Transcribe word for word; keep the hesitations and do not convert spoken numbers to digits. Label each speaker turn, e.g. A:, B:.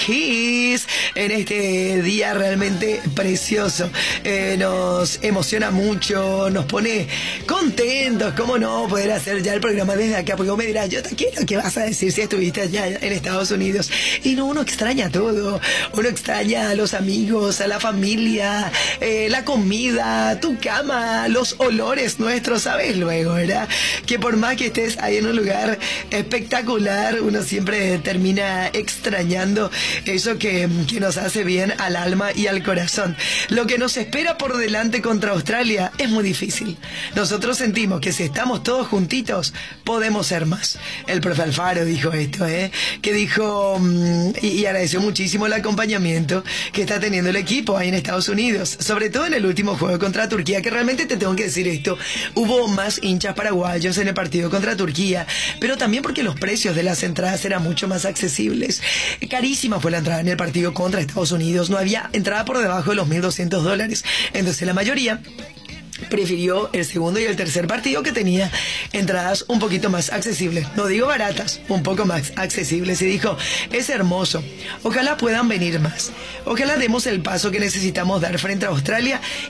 A: Kiss en este día realmente precioso. Eh, nos emociona mucho, nos pone contentos, cómo no poder hacer ya el programa desde acá, porque vos me dirás, yo ¿qué es lo que vas a decir si estuviste allá en Estados Unidos? Y no, uno extraña todo, uno extraña a los amigos, a la familia, eh, la comida, tu cama, los olores nuestros, ¿sabes? Luego, ¿verdad? Que por más que estés ahí en un lugar espectacular, uno siempre termina extrañando eso que, que nos hace bien al alma y al corazón. Lo que nos espera por delante contra Australia es muy difícil. Nosotros sentimos que si estamos todos juntitos, podemos ser más. El profe Alfaro dijo esto, ¿eh? Que dijo, mmm, y, y agradeció muchísimo el acompañamiento que está teniendo el equipo ahí en Estados Unidos, sobre todo en el último juego contra Turquía, que realmente te tengo que decir esto, hubo más hinchas paraguayos en el partido contra Turquía, pero también porque los precios de las entradas eran mucho más accesibles. Carísima fue la entrada en el partido contra Estados Unidos, no había entrada por debajo de los mil doscientos dólares, entonces la mayoría prefirió el segundo y el tercer partido, que tenía entradas un poquito más accesibles, no digo baratas, un poco más accesibles, y dijo, es hermoso, ojalá puedan venir más, ojalá demos el paso que necesitamos dar frente a Australia